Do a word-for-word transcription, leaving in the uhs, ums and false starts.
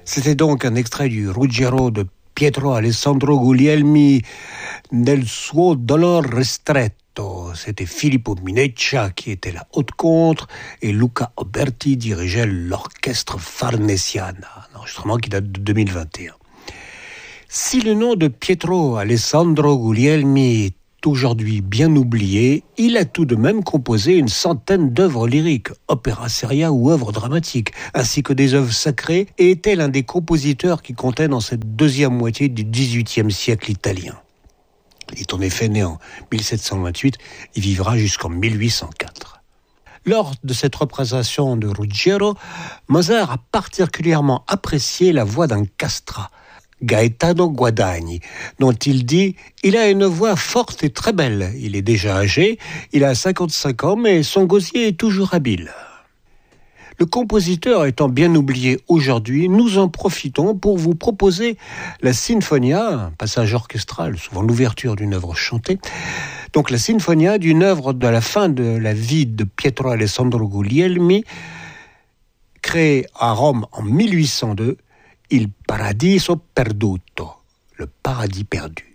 C'était donc un extrait du Ruggiero de Pietro Alessandro Guglielmi nel suo dolor ristretto. C'était Filippo Mineccia qui était la haute contre et Luca Alberti dirigeait l'orchestre Farnesiana, un enregistrement qui date de deux mille vingt et un. Si le nom de Pietro Alessandro Guglielmi est aujourd'hui bien oublié, il a tout de même composé une centaine d'œuvres lyriques, opéras seria ou œuvres dramatiques, ainsi que des œuvres sacrées, et était l'un des compositeurs qui comptait dans cette deuxième moitié du dix-huitième siècle italien. Il est en effet né en mille sept cent vingt-huit et vivra jusqu'en mille huit cent quatre. Lors de cette représentation de Ruggiero, Mozart a particulièrement apprécié la voix d'un castrat, Gaetano Guadagni, dont il dit « Il a une voix forte et très belle. Il est déjà âgé, il a cinquante-cinq ans, mais son gosier est toujours habile. » Le compositeur étant bien oublié aujourd'hui, nous en profitons pour vous proposer la Sinfonia, un passage orchestral, souvent l'ouverture d'une œuvre chantée, donc la Sinfonia d'une œuvre de la fin de la vie de Pietro Alessandro Guglielmi, créée à Rome en mille huit cent deux, Il Paradiso Perduto, le paradis perdu.